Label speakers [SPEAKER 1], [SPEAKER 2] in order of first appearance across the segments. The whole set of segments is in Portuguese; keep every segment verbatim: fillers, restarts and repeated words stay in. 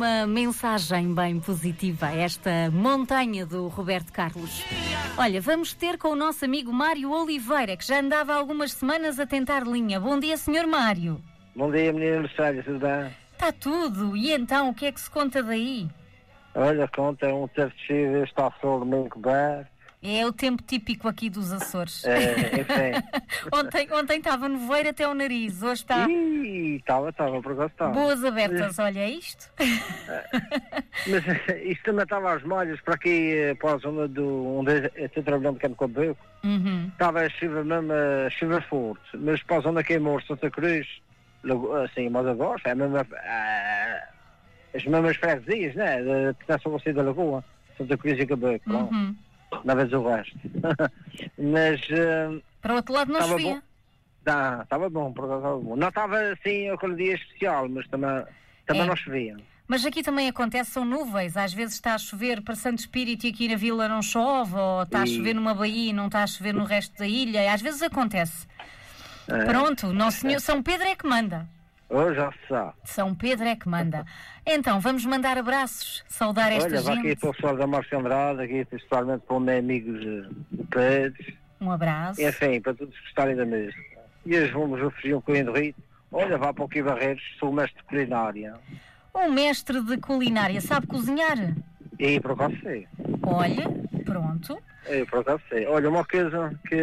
[SPEAKER 1] uma mensagem bem positiva, esta montanha do Roberto Carlos. Olha, vamos ter com o nosso amigo Mário Oliveira, que já andava há algumas semanas a tentar linha. Bom dia, senhor Mário.
[SPEAKER 2] Bom dia, menina Mercedes, tudo bem?
[SPEAKER 1] Está tudo. E então, o que é que se conta daí?
[SPEAKER 2] Olha, conta um tempo descido, está sol bem coberto.
[SPEAKER 1] É o tempo típico aqui dos Açores.
[SPEAKER 2] É, enfim.
[SPEAKER 1] ontem, ontem estava nevoeiro até o nariz, hoje está...
[SPEAKER 2] Ih, estava, estava, por acaso estava.
[SPEAKER 1] Boas abertas, olha, é isto?
[SPEAKER 2] Mas isto também estava às molhas, para aqui, para a zona do... onde eu estou trabalhando cá no Campo Beco.
[SPEAKER 1] Uhum.
[SPEAKER 2] Estava a chuva mesmo, a chuva forte. Mas para a zona que é Morro Santa Cruz, logo, assim, mas agora, é mesmo... A, as mesmas freguesias, né? De pertence você da Lagoa, Santa Cruz e Campo Beco,
[SPEAKER 1] uhum.
[SPEAKER 2] Não vês o resto. Mas... Uh,
[SPEAKER 1] para o outro lado não chovia?
[SPEAKER 2] Estava bom, por acaso estava bom. Não estava assim aquele dia especial, mas também, também é. não chovia.
[SPEAKER 1] Mas aqui também acontece, são nuvens. Às vezes está a chover para Santo Espírito e aqui na vila não chove, ou está e... a chover numa baía e não está a chover no resto da ilha. Às vezes acontece. É. Pronto, Nosso Senhor, São Pedro é que manda.
[SPEAKER 2] Oh, já se sabe.
[SPEAKER 1] São Pedro é que manda. Então, vamos mandar abraços, saudar esta
[SPEAKER 2] Olha,
[SPEAKER 1] gente.
[SPEAKER 2] Olha, aqui para o pessoal da Márcia Andrade, aqui principalmente para os meus amigos de Pedro.
[SPEAKER 1] Um abraço.
[SPEAKER 2] Enfim, para todos gostarem da mesa. E hoje vamos oferecer um coelho de rito. Olha, vá para o Qui Barreiros, sou o mestre de culinária.
[SPEAKER 1] Um mestre de culinária, sabe cozinhar?
[SPEAKER 2] E por acaso sei.
[SPEAKER 1] Olha, pronto.
[SPEAKER 2] E por acaso sei. Olha, uma coisa que...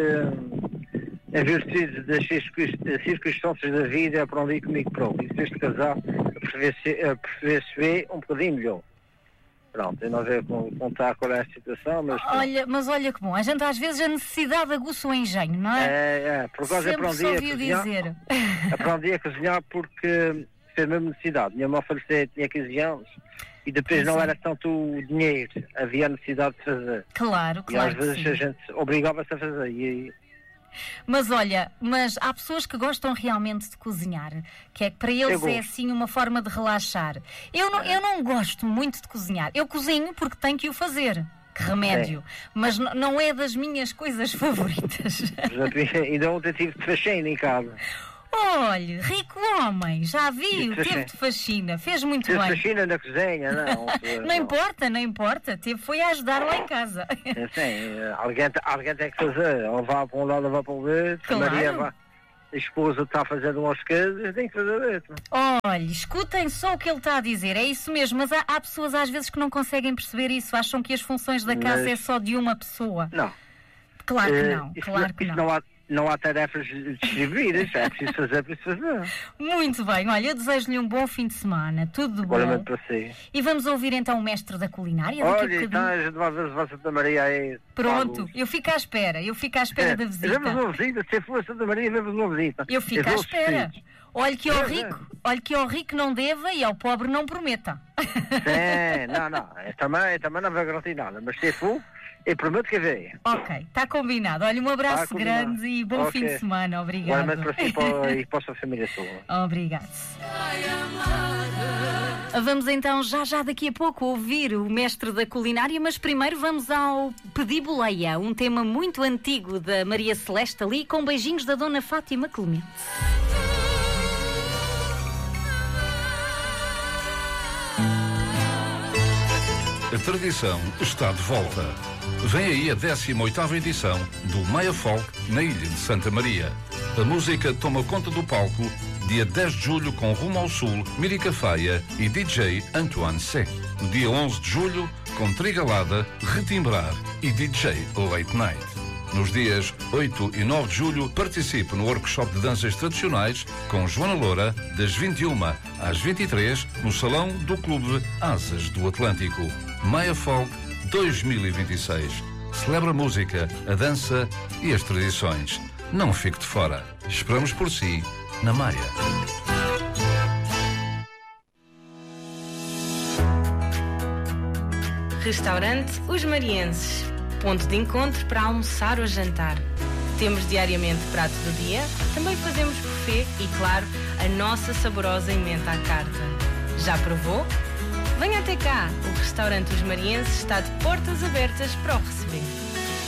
[SPEAKER 2] Em virtude das circunstâncias da vida, aprendi comigo próprio. E este casal aperfeiçoei um bocadinho melhor. Pronto, eu não vejo contar qual é a situação, mas...
[SPEAKER 1] Olha, mas olha que bom, a gente às vezes a necessidade aguça o engenho, não é?
[SPEAKER 2] É, é, por causa aprendi a cozinhar. Dizer. Aprendi a cozinhar porque foi a mesma necessidade. Minha mãe faleceu, tinha quinze anos, e depois pois não é. Era tanto o dinheiro, havia a necessidade de fazer.
[SPEAKER 1] Claro, claro.
[SPEAKER 2] E às vezes a gente obrigava-se a fazer. E,
[SPEAKER 1] Mas olha, mas há pessoas que gostam realmente de cozinhar, que é que para eles é assim uma forma de relaxar. Eu não, é. eu não gosto muito de cozinhar. Eu cozinho porque tenho que o fazer. Que remédio. É. Mas n- não é das minhas coisas favoritas.
[SPEAKER 2] Ainda ontem tive de faxina em casa.
[SPEAKER 1] Olha, rico homem, já vi, o tempo de faxina, fez muito
[SPEAKER 2] Teve
[SPEAKER 1] bem.
[SPEAKER 2] faxina na cozinha, não.
[SPEAKER 1] Não, não importa, não importa, teve, foi a ajudar lá em casa.
[SPEAKER 2] Sim, alguém, alguém tem que fazer, ou vá para um lado ou vá para o outro, claro. A Maria vai, a esposa está fazendo umas coisas, tem que fazer isso.
[SPEAKER 1] Olha, escutem só o que ele está a dizer, é isso mesmo, mas há, há pessoas às vezes que não conseguem perceber isso, acham que as funções da casa mas... é só de uma pessoa.
[SPEAKER 2] Não.
[SPEAKER 1] Claro que não,
[SPEAKER 2] uh,
[SPEAKER 1] claro
[SPEAKER 2] não,
[SPEAKER 1] que não.
[SPEAKER 2] não há... Não há tarefas distribuídas, é preciso fazer, é preciso fazer.
[SPEAKER 1] Muito bem, olha, eu desejo-lhe um bom fim de semana, tudo de bom.
[SPEAKER 2] Igualmente para si.
[SPEAKER 1] E vamos ouvir então o mestre da culinária daqui
[SPEAKER 2] olha, a então a gente vai ver se vai Santa Maria aí.
[SPEAKER 1] Pronto, eu fico à espera, eu fico à espera
[SPEAKER 2] é,
[SPEAKER 1] da visita.
[SPEAKER 2] Vemos uma visita, se for Santa Maria, vemos uma visita.
[SPEAKER 1] Eu fico eu à espera. Olha que, ao rico, olha que ao rico não deva e ao pobre não prometa.
[SPEAKER 2] Sim, não, não, eu também, eu também não vou garantir nada, mas se for... Eu prometo que venha.
[SPEAKER 1] Ok, está combinado. Olha, um abraço tá grande e bom okay. fim de semana. Obrigado.
[SPEAKER 2] Igualmente para si para, e para a sua família toda.
[SPEAKER 1] Obrigado. Vamos então, já já daqui a pouco, ouvir o mestre da culinária, mas primeiro vamos ao Pedi Boleia, um tema muito antigo da Maria Celeste ali, com beijinhos da Dona Fátima Clemente.
[SPEAKER 3] A tradição está de volta. Vem aí a décima oitava edição do Maia Folk na Ilha de Santa Maria. A música toma conta do palco dia dez de julho com Rumo ao Sul, Mírica Faia e D J Antoine C. Dia onze de julho com Trigalada, Retimbrar e D J Late Night. Nos dias oito e nove de julho participe no workshop de danças tradicionais com Joana Loura das vinte e uma às vinte e três no Salão do Clube Asas do Atlântico. Maia Folk dois mil e vinte e seis. Celebra a música, a dança e as tradições. Não fique de fora. Esperamos por si na Maia.
[SPEAKER 4] Restaurante Os Marienses. Ponto de encontro para almoçar ou jantar. Temos diariamente prato do dia, também fazemos buffet e, claro, a nossa saborosa emenda à carta. Já provou? Venha até cá, o restaurante Os Marienses está de portas abertas para o